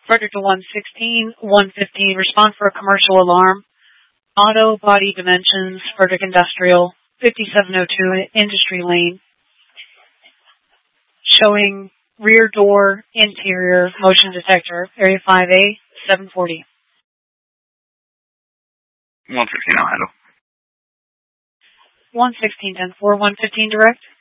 Frederick to 116, 115, respond for a commercial alarm. Auto Body Dimensions, Frederick Industrial, 5702 Industry Lane, showing rear door, interior, motion detector, area 5A, 740. 115, I'll handle. 116, 10-4, 115 direct.